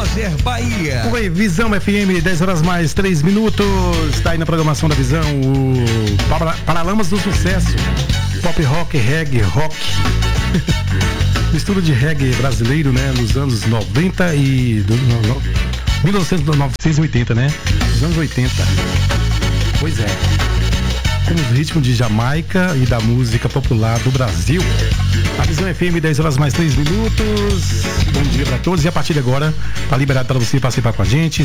Poder Bahia. Oi, Visão FM, 10 horas mais 3 minutos. Está aí na programação da Visão o Paralamas do Sucesso. Pop rock, reggae, rock. Mistura de reggae brasileiro, né? Nos anos 90 e... 1980, né? Nos anos 80. Pois é. Com os ritmos de Jamaica e da música popular do Brasil. A Visão FM, 10 horas mais 3 minutos. Bom dia para todos. E a partir de agora, tá liberado para você participar com a gente.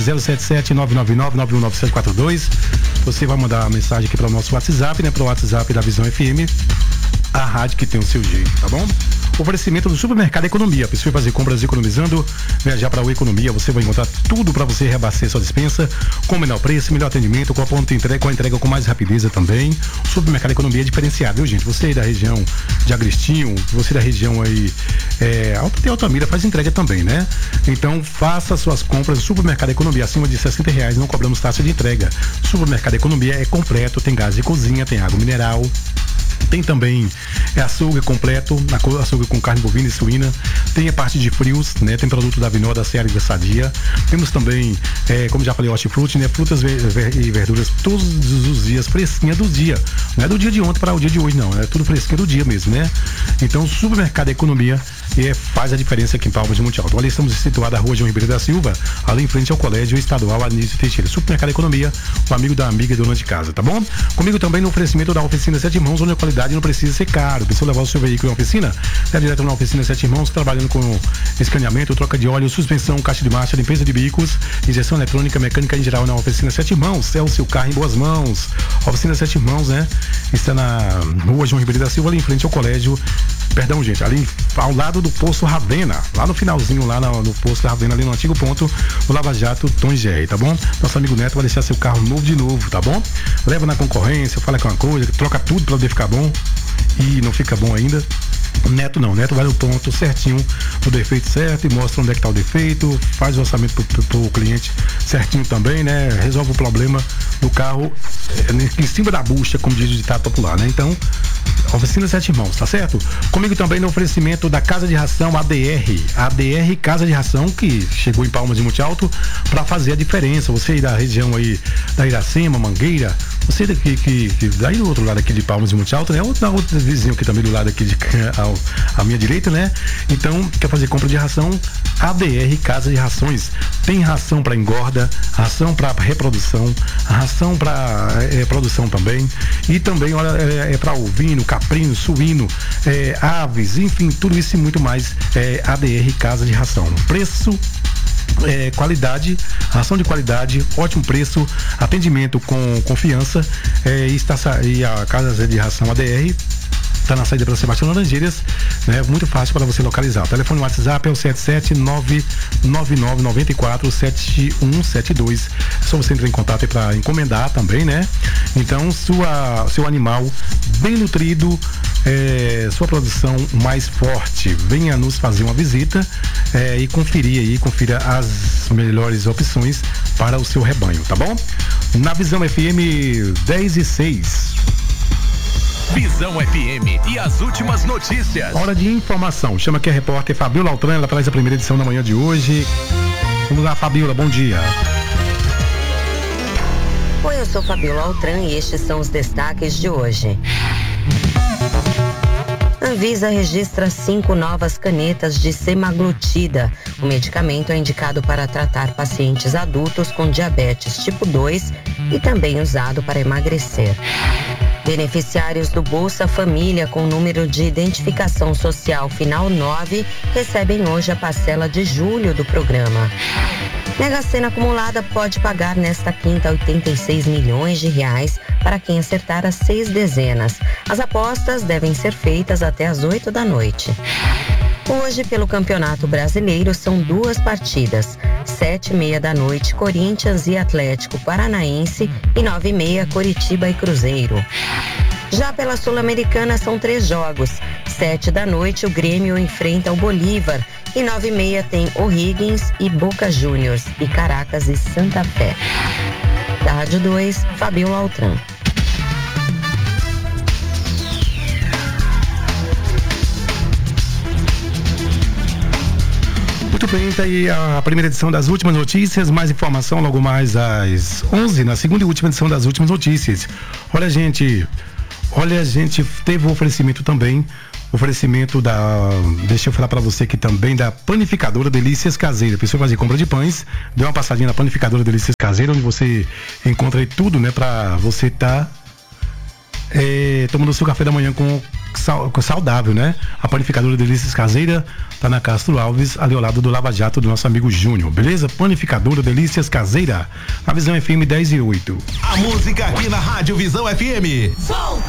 077-999-919742. Você vai mandar uma mensagem aqui para o nosso WhatsApp, né? Para o WhatsApp da Visão FM. A rádio que tem o seu jeito, tá bom? Oferecimento do Supermercado Economia. Precisa fazer compras economizando, viajar para o Economia. Você vai encontrar tudo para você reabastecer sua despensa com o menor preço, melhor atendimento, com a ponta entrega, com a entrega com mais rapidez também. O Supermercado Economia é diferenciado, viu, gente? Você aí da região de Agrestinho, você da região aí Altamira faz entrega também, né? Então faça suas compras no Supermercado Economia acima de R$60, não cobramos taxa de entrega. Supermercado Economia é completo, tem gás de cozinha, tem água mineral. Tem também açougue completo, açougue com carne bovina e suína. Tem a parte de frios, né? Tem produto da Vinó, da Seara e da Sadia. Temos também, como já falei, hortifruti, né? Frutas e verduras todos os dias, fresquinha do dia. Não é do dia de ontem para o dia de hoje, não. É tudo fresquinho do dia mesmo, né? Então, o Supermercado Economia faz a diferença aqui em Palmas de Monte Alto. Ali estamos situados na rua João Ribeiro da Silva, ali em frente ao Colégio Estadual Anísio Teixeira. Supermercado Economia, o amigo da amiga e dona de casa, tá bom? Comigo também no oferecimento da Oficina Sete Irmãos, onde a qualidade não precisa ser caro. Precisa levar o seu veículo à oficina? Leve direto na Oficina Sete Irmãos, trabalhando com escaneamento, troca de óleo, suspensão, caixa de marcha, limpeza de veículos, injeção eletrônica, mecânica em geral na Oficina Sete Irmãos. É o seu carro em boas mãos. Oficina Sete Irmãos, né? Está na rua João Ribeiro da Silva, ali em frente ao colégio. Perdão, gente, ali ao lado do Poço Ravena, lá no finalzinho, lá no Poço Ravena, ali no antigo ponto do Lava Jato Tom GR, tá bom? Nosso amigo Neto vai deixar seu carro novo de novo, tá bom? Leva na concorrência, fala com uma coisa, troca tudo pra poder ficar bom e não fica bom ainda. Neto não, Neto vai no ponto certinho, no defeito certo e mostra onde é que tá o defeito, faz o orçamento pro cliente certinho também, né? Resolve o problema do carro em cima da bucha, como diz o ditado popular, né? Então, Oficina Sete Irmãos, tá certo? Comigo também no oferecimento da Casa de Ração ADR Casa de Ração, que chegou em Palmas de Monte Alto para fazer a diferença. Você aí da região aí da Iracema, Mangueira, você daqui que daí do outro lado aqui de Palmas de Monte Alto, né? Outro vizinho aqui também do lado aqui à minha direita, né? Então, quer fazer compra de ração? ADR Casa de Rações. Tem ração para engorda, ração para reprodução, ração para produção também. E também, olha, para ovino, caprino, suíno, aves, enfim, tudo isso e muito mais. ADR Casa de Ração. Preço, qualidade, ração de qualidade, ótimo preço, atendimento com confiança, e a Casa de Ração ADR está na saída para Sebastião Laranjeiras, né? Muito fácil para você localizar. O telefone WhatsApp é o 77999947172. É só você entrar em contato para encomendar também, né? Então, seu animal bem nutrido, sua produção mais forte, venha nos fazer uma visita e confira as melhores opções para o seu rebanho, tá bom? Na Visão FM 10:06. Visão FM e as últimas notícias. Hora de informação. Chama aqui a repórter Fabiola Altran, ela traz a primeira edição da manhã de hoje. Vamos lá, Fabiola, bom dia. Oi, eu sou Fabiola Altran e estes são os destaques de hoje. Anvisa registra 5 novas canetas de semaglutida. O medicamento é indicado para tratar pacientes adultos com diabetes tipo 2 e também usado para emagrecer. Beneficiários do Bolsa Família com número de identificação social final 9 recebem hoje a parcela de julho do programa. Mega Sena acumulada pode pagar nesta quinta R$86 milhões para quem acertar as 6 dezenas. As apostas devem ser feitas até às 8 da noite. Hoje, pelo Campeonato Brasileiro, são 2 partidas. 7h30 da noite, Corinthians e Atlético Paranaense e 9h30, Coritiba e Cruzeiro. Já pela Sul-Americana, são 3 jogos. 7 da noite, o Grêmio enfrenta o Bolívar e 9h30 tem O'Higgins e Boca Juniors e Caracas e Santa Fé. Da Rádio 2, Fabiola Altran. Muito bem, tá aí a primeira edição das últimas notícias, mais informação logo mais às 11, na segunda e última edição das últimas notícias. Olha, a gente teve um oferecimento também, deixa eu falar pra você aqui também, da Panificadora Delícias Caseira. A pessoa fazer compra de pães, deu uma passadinha na Panificadora Delícias Caseira, onde você encontra aí tudo, né, pra você tomando seu café da manhã com saudável, né? A Panificadora Delícias Caseira tá na Castro Alves, ali ao lado do Lava Jato do nosso amigo Júnior, beleza? Panificadora Delícias Caseira, na Visão FM 10 e 8. A música aqui na Rádio Visão FM. Volta!